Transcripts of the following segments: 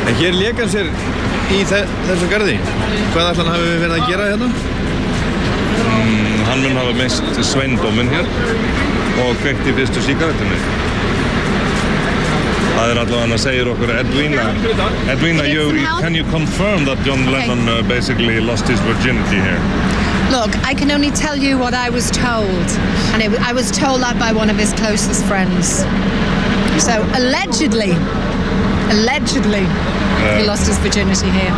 En hér lék hann sér í þessum garði. Hvað ætlar hann hafi verið að gera hérna? Hann mun hafa mest sveindóminn hér og kveikt í fyrstu sígarettunni. Það allavega segir okkur Edwina. Edwina, can you confirm that John Lennon basically lost his virginity here? Look, I can only tell you what I was told, and I was told that by one of his closest friends. So allegedly, he lost his virginity here.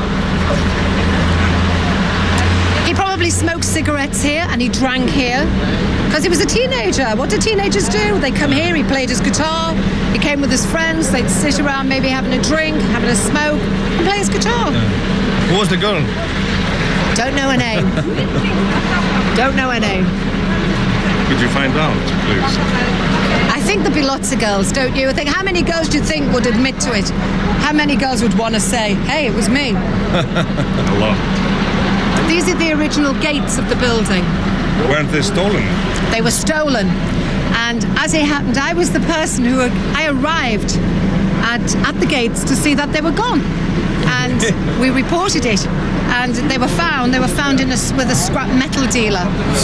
He probably smoked cigarettes here and he drank here because he was a teenager. What do teenagers do? They come here, he played his guitar, he came with his friends, they'd sit around maybe having a drink, having a smoke, and play his guitar. Who was the girl? Don't know her name. Don't know her name. Could you find out, please? I think there'd be lots of girls, don't you? I think, how many girls do you think would admit to it? How many girls would want to say, hey, it was me? A lot. These are the original gates of the building. Weren't they stolen? They were stolen. And as it happened, I was the person I arrived at the gates to see that they were gone. And we reported it. And they were found with a scrap metal dealer.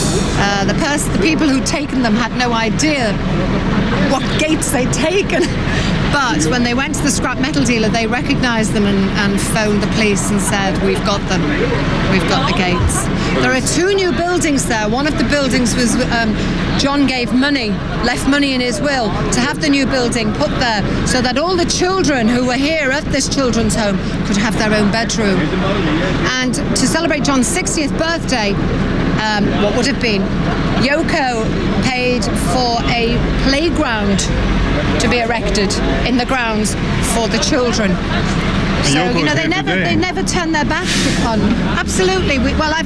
The people who'd taken them had no idea what gates they'd taken. But when they went to the scrap metal dealer, they recognized them and phoned the police and said, we've got them. We've got the gates. There are 2 new buildings there. One of the buildings was John gave money, left money in his will to have the new building put there so that all the children who were here at this children's home could have their own bedroom. And to celebrate John's 60th birthday, what would have been, Yoko paid for a playground to be erected in the grounds for the children. So, you know, they never turn their backs upon. Absolutely. I've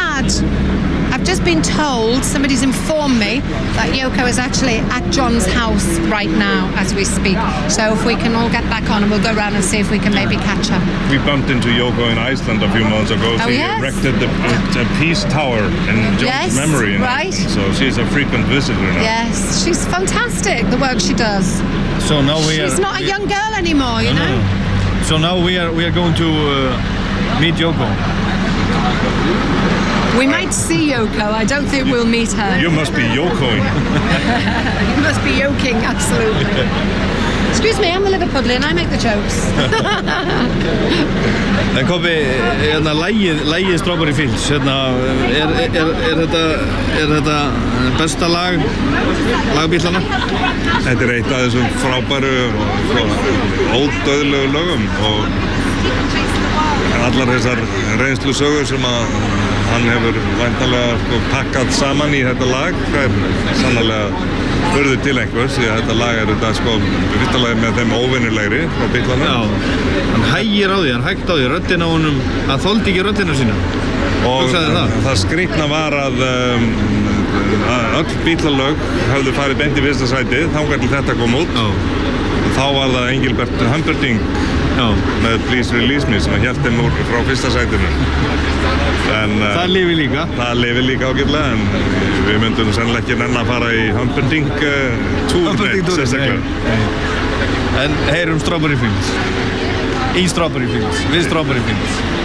just been told, somebody's informed me that Yoko is actually at John's house right now as we speak. So if we can all get back on and we'll go around and see if we can maybe catch her. We bumped into Yoko in Iceland a few months ago. She erected a peace tower in John's memory. Right. So she's a frequent visitor now. Yes, she's fantastic, the work she does. So now she's not a young girl anymore, you know. So now we are going to meet Yoko. We might see Yoko. I don't think we'll meet her. You must be Yokoing. You must be yoking, absolutely. Excuse me, I'm the Liverpudlian, I make the jokes. En Kobbi, lagið Strawberry Fields, er þetta besta lag Bítlana? Þetta eitt af þessum frábæru og ódauðlegu lögum og allar þessar reynslusögur sem hann hefur væntanlega pakkað saman í þetta lag, það sannarlega urðu til einhvers, því að þetta lag þetta fyrsta lagi með þeim óvenjulegri frá Bítlana. Já, hann hægir á því, hann hægt á því, röddina á honum, hann þoldi ekki röddina sína. Og það skrýtna var að öll Bítlalög höfðu farið beint í fyrsta sætið, þangað til þetta kom út. Þá var það Engilbert Humperdinck með Please Release Me sem hélt þeim úr frá fyrsta sætinu. Það lifir líka. Það lifir líka ágætlega, en við myndum sennilega ekki nenn að fara í Humperdinck túrneitt sérstaklega. En heyrum Strawberry Fields. Í Strawberry Fields, við Strawberry Fields.